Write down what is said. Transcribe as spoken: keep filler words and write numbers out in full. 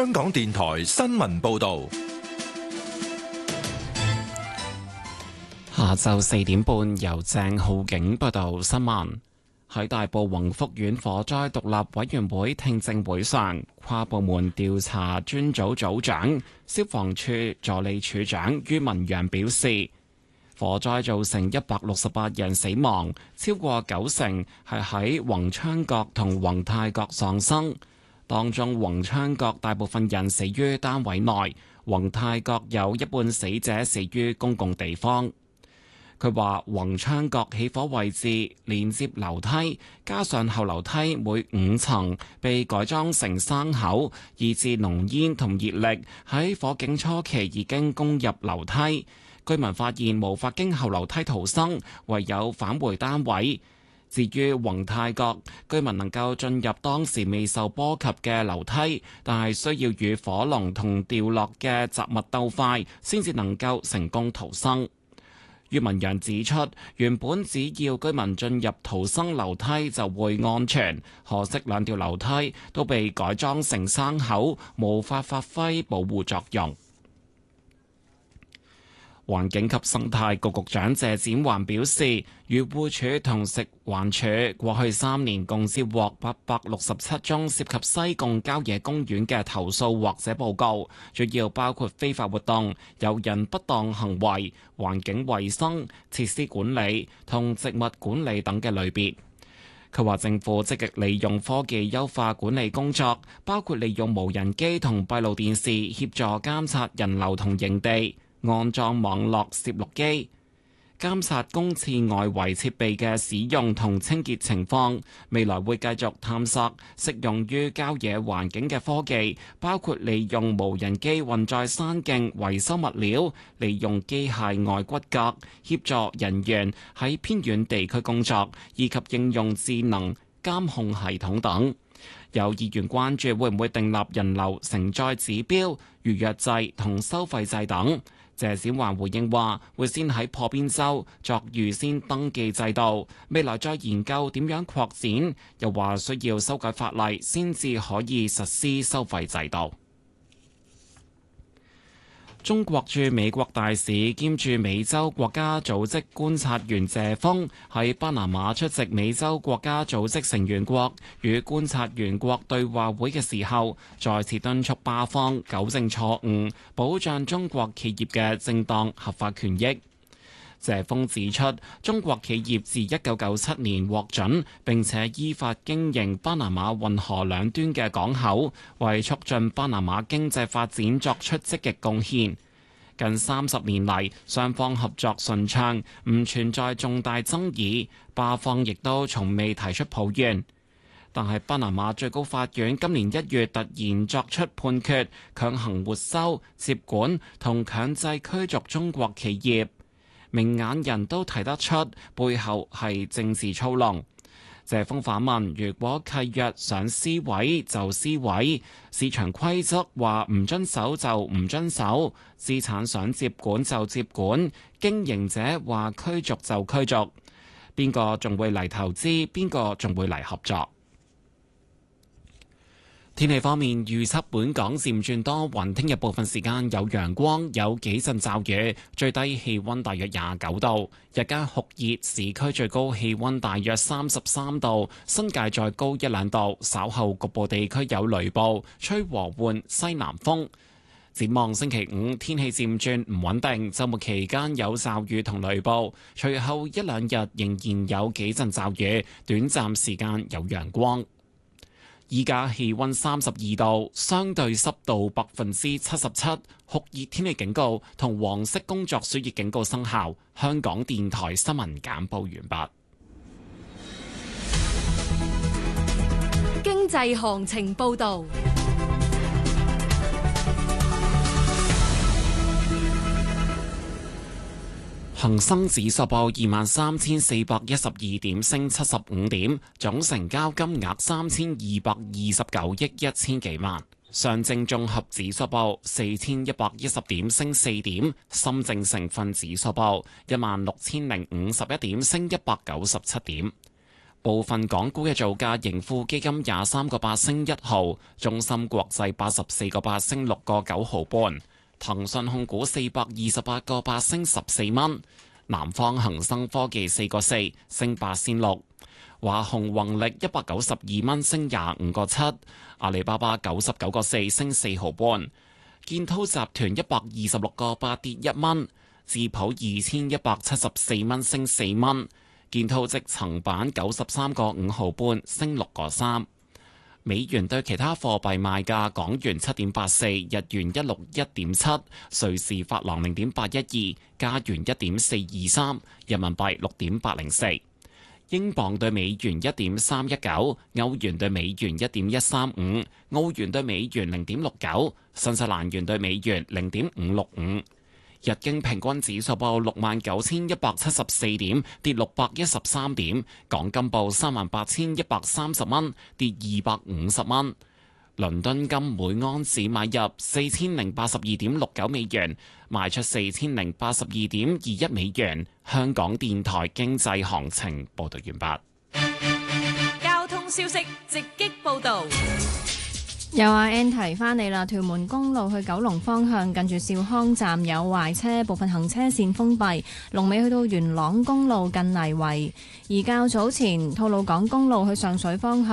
香港電台新聞報道。 下晝四點半，由鄭浩景報道新聞。喺大埔宏福苑火災獨立委員會聽證會上，跨部門調查專組組長、消防處助理處長于文陽表示，火災造成一百六十八人死亡，超過九成係喺宏昌閣同宏泰閣喪生。當中宏昌閣大部分人死於單位內，宏泰閣有一半死者死於公共地方。佢話宏昌閣起火位置連接樓梯，加上後樓梯每五層被改裝成生口，以致濃煙同熱力喺火警初期已經攻入樓梯。居民發現無法經後樓梯逃生，唯有返回單位。至於宏泰閣，居民能夠進入當時未受波及嘅樓梯，但係需要與火龍同掉落嘅雜物鬥快，先至能夠成功逃生。于文陽指出，原本只要居民進入逃生樓梯就會安全，可惜兩條樓梯都被改裝成生口，無法發揮保護作用。環境及生態局局長謝展寰表示，漁護署同食環署過去三年共接獲八百六十七宗涉及西貢郊野公園嘅投訴或者報告，主要包括非法活動、有人不當行為、環境衛生、設施管理同植物管理等嘅類別。佢話政府積極利用科技優化管理工作，包括利用無人機同閉路電視協助監察人流同營地，安裝網絡攝錄機，監察公廁外圍設備嘅使用同清潔情況。未來會繼續探索適用於郊野環境嘅科技，包括利用無人機運載山徑維修物料，利用機械外骨骼協助人員喺偏遠地區工作，以及應用智能監控系統等。有議員關注會唔會訂立人流承載指標、預約制同收費制等。謝展寰回應話，會先喺破邊州作預先登記制度，未來再研究點樣擴展。又話需要修改法例先至可以實施收費制度。中國駐美國大使兼駐美洲國家組織觀察員謝鋒喺巴拿馬出席美洲國家組織成員國與觀察員國對話會嘅時候，再次敦促巴方糾正錯誤，保障中國企業嘅正當合法權益。謝鋒指出，中國企業自一九九七年獲准並且依法經營巴拿馬運河兩端嘅港口，為促進巴拿馬經濟發展作出積極貢獻。近三十年嚟，雙方合作順暢，唔存在重大爭議，巴方亦都從未提出抱怨。但係巴拿馬最高法院今年一月突然作出判決，強行沒收、接管同強制驅逐中國企業。明眼人都睇得出背後係政治操弄。謝鋒反問：如果契約想撕毀就撕毀，市場規則話唔遵守就唔遵守，資產想接管就接管，經營者話驅逐就驅逐，邊個仲會嚟投資？邊個仲會嚟合作？天氣方面，預測本港漸轉多雲，聽日部分時間有陽光，有幾陣驟雨，最低氣溫大約廿九度，日間酷熱，市區最高氣溫大約三十三度，新界再高一兩度，稍後局部地區有雷暴，吹和緩西南風。展望星期五天氣漸轉唔穩定，週末期間有驟雨同雷暴，隨後一兩日仍然有幾陣驟雨，短暫時間有陽光。依家氣溫三十二度，相對濕度百分之七十七，酷熱天氣警告同黃色工作暑熱警告生效。香港電台新聞簡報完畢。經濟行情報道。 恒生指數報二萬三千四百一十二點，升七十五點，總成交金額三千二百二十九億一千幾萬。上證綜合指數報四千一百一十點，升四點。深證成分指數報一萬六千零五十一點，升一百九十七點。 部分港股嘅造價，盈富基金廿三個八升一毫，中芯國際八十四個八升六個九毫半，騰訊控股四百二十八個八升十四蚊，南方恒生科技四個四升八仙六，華虹宏力一百九十二蚊升廿五個七，阿里巴巴九十九個四升四毫半，建滔集團一百二十六個八跌一蚊，智普二千一百七十四蚊升四蚊。建滔積層板九十三個五毫半，升六個三。美元對其他貨幣賣價：港元七點八四，日元一六一點七，瑞士法郎零點八一二，加元一點四二三，人民幣六點八零四，英鎊對美元一點三一九，歐元對美元一點一三五，澳元對美元零點六九，新西蘭元對美元零點五六五。日經平均指數報六萬九千一百七十四點，跌六百一十三點。港金報三萬八千一百三十蚊，跌二百五十蚊。倫敦金每盎司買入四千零八十二點六九美元，賣出四千零八十二點二一美元。香港電台經濟行情報道完畢。 交通消息直擊報道。 有阿 N 提翻你啦，屯門公路去九龍方向近住兆康站有壞車，部分行車線封閉，龍尾去到元朗公路近泥圍。而較早前吐露港公路去上水方向